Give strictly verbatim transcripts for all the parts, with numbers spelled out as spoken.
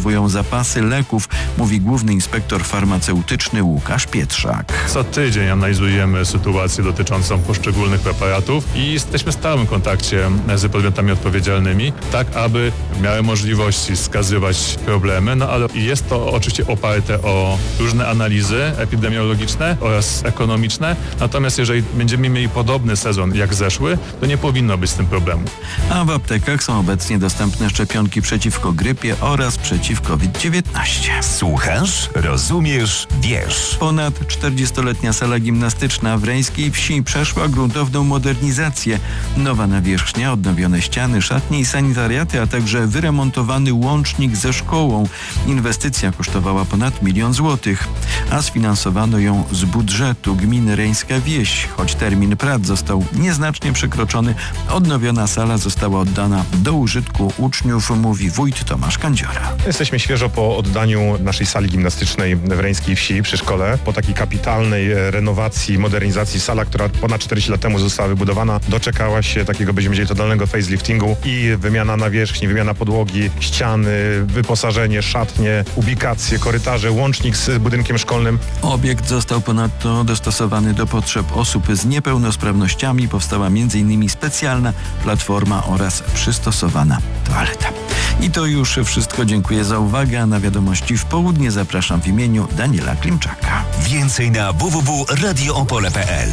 przygotowują zapasy leków, mówi główny inspektor farmaceutyczny Łukasz Pietrzak. Co tydzień analizujemy sytuację dotyczącą poszczególnych preparatów i jesteśmy w stałym kontakcie z podmiotami odpowiedzialnymi, tak aby miały możliwości wskazywać problemy, no ale jest to oczywiście oparte o różne analizy epidemiologiczne oraz ekonomiczne, natomiast jeżeli będziemy mieli podobny sezon jak zeszły, to nie powinno być z tym problemu. A w aptekach są obecnie dostępne szczepionki przeciwko grypie oraz przeciw COVID dziewiętnaście. Słuchasz, rozumiesz, wiesz. Ponad czterdziestoletnia sala gimnastyczna w Reńskiej Wsi przeszła gruntowną modernizację. Nowa nawierzchnia, odnowione ściany, szatnie i sanitariaty, a także wyremontowany łącznik ze szkołą. Inwestycja kosztowała ponad milion złotych, a sfinansowano ją z budżetu gminy Reńska Wieś. Choć termin prac został nieznacznie przekroczony, odnowiona sala została oddana do użytku uczniów, mówi wójt Tomasz Kandziora. Jesteśmy świeżo po oddaniu naszej sali gimnastycznej w Reńskiej Wsi przy szkole. Po takiej kapitalnej renowacji, modernizacji sala, która ponad czterdzieści lat temu została wybudowana, doczekała się takiego, będziemy powiedzieli, totalnego faceliftingu i wymiana nawierzchni, wymiana podłogi, ściany, wyposażenie, szatnie, ubikacje, korytarze, łącznik z budynkiem szkolnym. Obiekt został ponadto dostosowany do potrzeb osób z niepełnosprawnościami. Powstała między innymi specjalna platforma oraz przystosowana toaleta. I to już wszystko. Dziękuję za uwagę. A na wiadomości w południe zapraszam w imieniu Daniela Klimczaka. Więcej na w w w kropka radio opole kropka p l.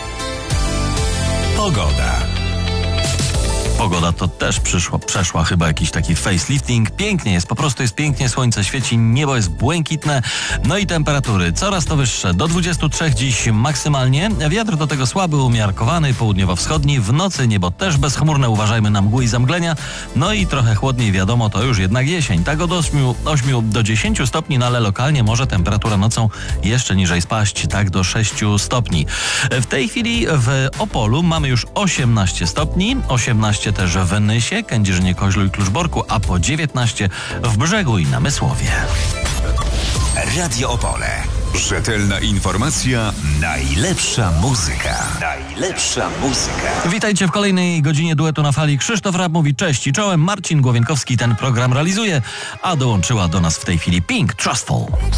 Pogoda. Pogoda to też przyszło, przeszła chyba jakiś taki facelifting. Pięknie jest, po prostu jest pięknie, słońce świeci, niebo jest błękitne, no i temperatury coraz to wyższe. Do dwudziestu trzech dziś maksymalnie, wiatr do tego słaby, umiarkowany, południowo-wschodni. W nocy niebo też bezchmurne, uważajmy na mgły i zamglenia. No i trochę chłodniej, wiadomo, to już jednak jesień. Tak od ośmiu do dziesięciu stopni, no ale lokalnie może temperatura nocą jeszcze niżej spaść, tak do sześciu stopni. W tej chwili w Opolu mamy już osiemnaście stopni, osiemnaście też w Nysie, Kędzierzynie, Koźlu i Kluczborku, a po dziewiętnaście w Brzegu i Namysłowie. Radio Opole. Rzetelna informacja, najlepsza muzyka. Najlepsza muzyka. Witajcie w kolejnej godzinie duetu na fali. Krzysztof Rab mówi cześć i czołem. Marcin Głowienkowski ten program realizuje, a dołączyła do nas w tej chwili Pink Trustful.